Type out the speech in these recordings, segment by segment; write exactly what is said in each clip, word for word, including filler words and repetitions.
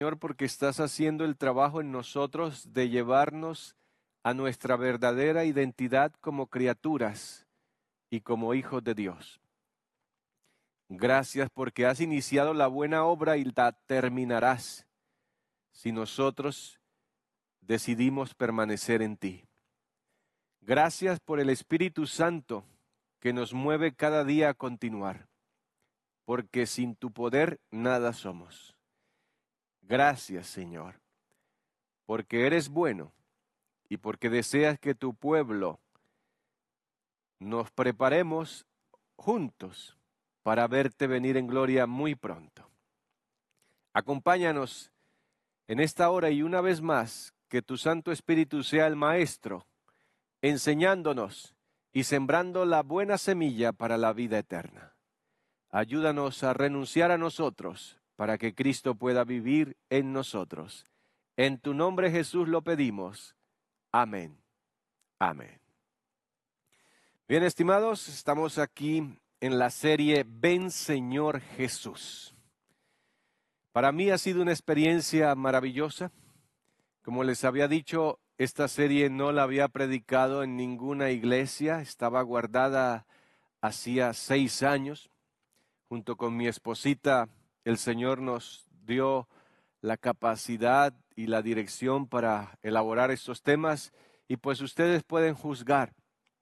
Señor, porque estás haciendo el trabajo en nosotros de llevarnos a nuestra verdadera identidad como criaturas y como hijos de Dios. Gracias porque has iniciado la buena obra y la terminarás si nosotros decidimos permanecer en ti. Gracias por el Espíritu Santo que nos mueve cada día a continuar, porque sin tu poder nada somos. Gracias, Señor, porque eres bueno y porque deseas que tu pueblo nos preparemos juntos para verte venir en gloria muy pronto. Acompáñanos en esta hora y una vez más que tu Santo Espíritu sea el Maestro, enseñándonos y sembrando la buena semilla para la vida eterna. Ayúdanos a renunciar a nosotros para que Cristo pueda vivir en nosotros. En tu nombre, Jesús, lo pedimos. Amén. Amén. Bien, estimados, estamos aquí en la serie Ven, Señor Jesús. Para mí ha sido una experiencia maravillosa. Como les había dicho, esta serie no la había predicado en ninguna iglesia. Estaba guardada hacía seis años. Junto con mi esposita, el Señor nos dio la capacidad y la dirección para elaborar estos temas. Y pues ustedes pueden juzgar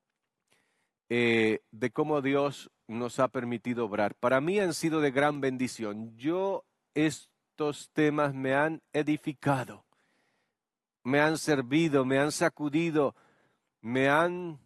Eh, de cómo Dios nos ha permitido obrar. Para mí han sido de gran bendición. Yo, estos temas me han edificado, me han servido, me han sacudido, me han...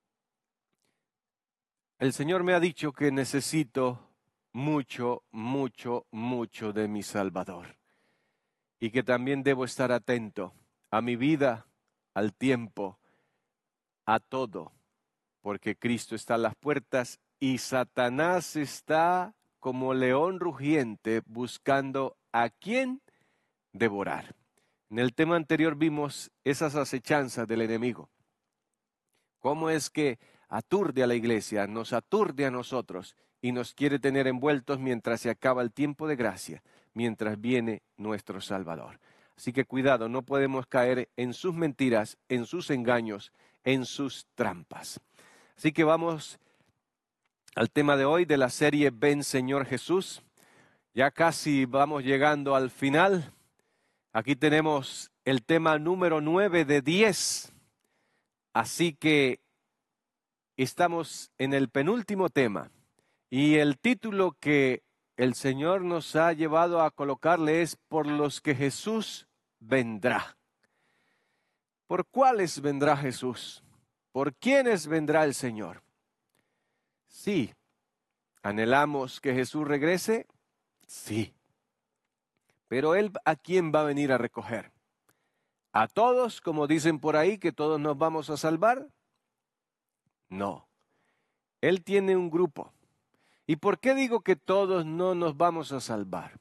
El Señor me ha dicho que necesito mucho, mucho, mucho de mi Salvador. Y que también debo estar atento a mi vida, al tiempo, a todo. Porque Cristo está a las puertas y Satanás está como león rugiente buscando a quién devorar. En el tema anterior vimos esas acechanzas del enemigo. Cómo es que aturde a la iglesia, nos aturde a nosotros y nos quiere tener envueltos mientras se acaba el tiempo de gracia, mientras viene nuestro Salvador. Así que cuidado, no podemos caer en sus mentiras, en sus engaños, en sus trampas. Así que vamos al tema de hoy de la serie Ven, Señor Jesús. Ya casi vamos llegando al final. Aquí tenemos el tema número nueve de diez. Así que estamos en el penúltimo tema. Y el título que el Señor nos ha llevado a colocarle es Por los que Jesús vendrá. ¿Por cuáles vendrá Jesús? ¿Por quiénes vendrá el Señor? Sí. ¿Anhelamos que Jesús regrese? Sí. Pero Él, ¿a quién va a venir a recoger? ¿A todos, como dicen por ahí, que todos nos vamos a salvar? No. Él tiene un grupo. ¿Y por qué digo que todos no nos vamos a salvar?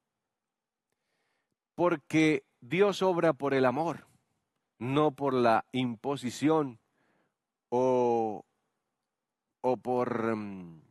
Porque Dios obra por el amor, no por la imposición o, o por... Um,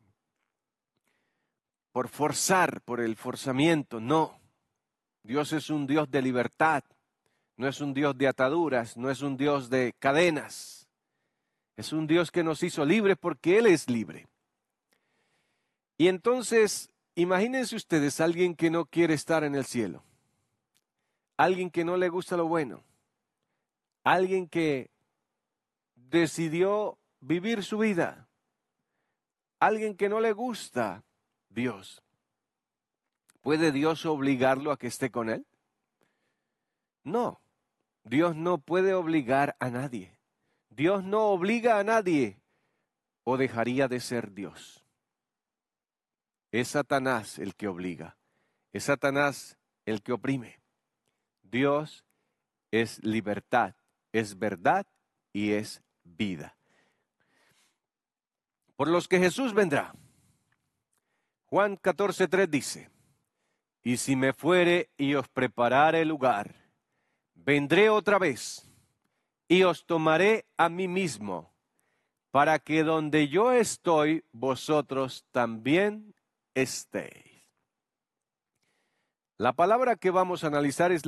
por forzar, por el forzamiento, no. Dios es un Dios de libertad, no es un Dios de ataduras, no es un Dios de cadenas. Es un Dios que nos hizo libres porque Él es libre. Y entonces, imagínense ustedes a alguien que no quiere estar en el cielo, alguien que no le gusta lo bueno, alguien que decidió vivir su vida, alguien que no le gusta Dios. ¿Puede Dios obligarlo a que esté con Él? No, Dios no puede obligar a nadie. Dios no obliga a nadie o dejaría de ser Dios. Es Satanás el que obliga, es Satanás el que oprime. Dios es libertad, es verdad y es vida. Por los que Jesús vendrá. Juan catorce tres dice, y si me fuere y os preparare lugar, vendré otra vez y os tomaré a mí mismo, para que donde yo estoy, vosotros también estéis. La palabra que vamos a analizar es